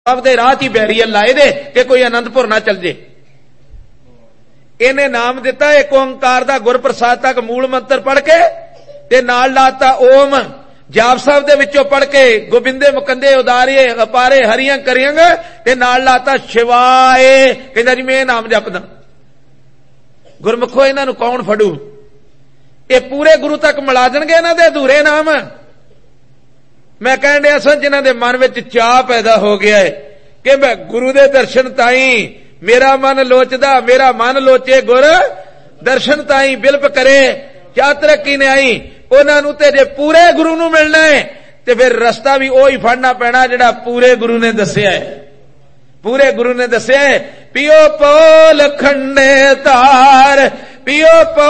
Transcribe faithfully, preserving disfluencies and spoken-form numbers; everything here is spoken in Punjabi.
ਆਪਦੇ ਰਾਹ 'ਚ ਹੀ ਬੈਰੀਅਰ ਲਾਏ ਦੇ ਕਿ ਕੋਈ ਅਨੰਦਪੁਰ ਨਾ ਚੱਲ ਜੇ। ਇਹਨੇ ਨਾਮ ਦਿੱਤਾ ਇੱਕ ਓੰਕਾਰ ਦਾ ਗੁਰਪ੍ਰਸਾਦ ਤੱਕ ਮੂਲ ਮੰਤਰ ਪੜ੍ਹ ਕੇ ਤੇ ਨਾਲ ਲਾਤਾ ਓਮ। ਜਾਪ ਸਾਹਿਬ ਦੇ ਵਿੱਚੋਂ ਪੜ੍ਹ ਕੇ ਗੋਬਿੰਦੇ ਮੁਕੰਦੇ ਉਦਾਰੀਏ ਅਪਾਰੇ ਹਰੀਆਂ ਕਰੀਆਂ ਤੇ ਨਾਲ ਲਾਤਾ ਸ਼ਿਵਾਏ। ਕਹਿੰਦਾ ਜੀ ਮੈਂ ਇਹ ਨਾਮ ਜਪਦਾ। ਗੁਰਮੁਖੋ ਇਹਨਾਂ ਨੂੰ ਕੌਣ ਫੜੂ? ਇਹ ਪੂਰੇ ਗੁਰੂ ਤੱਕ ਮਿਲਾ ਦੇਣਗੇ ਇਹਨਾਂ ਦੇ ਅਧੂਰੇ ਨਾਮ। ਮੈਂ ਕਹਿਣ ਡਿਆ ਸਾਂ ਜਿਨ੍ਹਾਂ ਦੇ ਮਨ ਵਿੱਚ ਚਾਅ ਪੈਦਾ ਹੋ ਗਿਆ ਹੈ ਕਿ ਮੈਂ ਗੁਰੂ ਦੇ ਦਰਸ਼ਨ ਤਾਈ ਮੇਰਾ ਮਨ ਲੋਚਦਾ, ਮੇਰਾ ਮਨ ਲੋਚੇ ਗੁਰ ਦਰਸ਼ਨ ਤਾਈ ਬਿਲਪ ਕਰੇ ਕਿਆ ਤਰੱਕੀ ਨੇ ਆਈ। ਉਹਨਾਂ ਨੂੰ ਤੇ ਜੇ ਪੂਰੇ ਗੁਰੂ ਨੂੰ ਮਿਲਣਾ ਹੈ ਤੇ ਫਿਰ ਰਸਤਾ ਵੀ ਉਹੀ ਫੜਨਾ ਪੈਣਾ ਜਿਹੜਾ ਪੂਰੇ ਗੁਰੂ ਨੇ ਦੱਸਿਆ ਹੈ। ਪੂਰੇ ਗੁਰੂ ਨੇ ਦੱਸਿਆ ਹੈ ਪਿਓ ਪੋਲ ਖੰਡੇ ਧਾਰ, ਪਿਓ